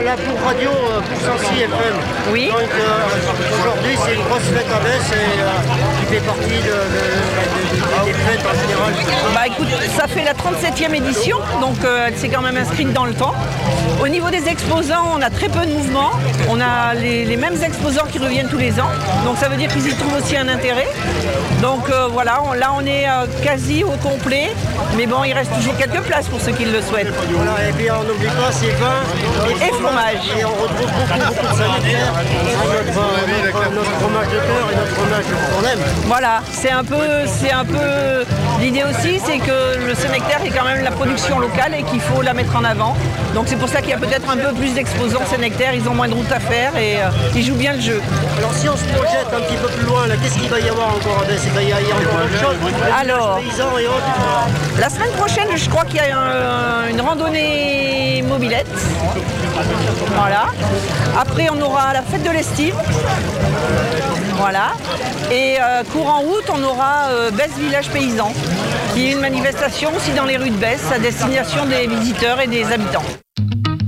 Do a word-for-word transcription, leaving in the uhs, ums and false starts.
la pour radio euh, pour Sancy F M. Oui. Donc euh, aujourd'hui c'est une grosse fête à Besse et euh, qui fait partie de, de, de, de, des fêtes en général. Bah écoute, ça fait la trente-septième édition, donc euh, elle s'est quand même inscrite dans le temps. Au niveau des exposants, on a très peu de mouvements. On a les, les mêmes exposants qui reviennent tous les ans. Donc ça veut dire qu'ils y trouvent aussi un intérêt. Donc euh, voilà, on, là on est euh, quasi au complet. Mais bon, il reste toujours quelques places pour ceux qui le souhaitent. Voilà, et puis on n'oublie pas ces vins et, et fromage. Et on retrouve beaucoup, beaucoup de sanitaires. Notre, notre, notre fromage de cœur et notre fromage qu'on aime. Voilà, c'est un peu, c'est un peu l'idée aussi, c'est que le Sénectaire est quand même la production locale et qu'il faut la mettre en avant. Donc c'est pour ça qu'il y a peut-être un peu plus d'exposants Sénectaire, ils ont moins de route à faire et euh, ils jouent bien le jeu. Alors si on se projette un petit peu plus loin, là, qu'est-ce qu'il va y avoir encore à Besse? Il va y avoir autre chose. Alors, paysans et autres. La semaine prochaine, je crois qu'il y a un, une randonnée mobilette. Voilà. Après, on aura la fête de l'Estive. Voilà. Et euh, courant août, on aura euh, Besse Village Paysan, qui est une manifestation aussi dans les rues de Besse à destination des visiteurs et des habitants.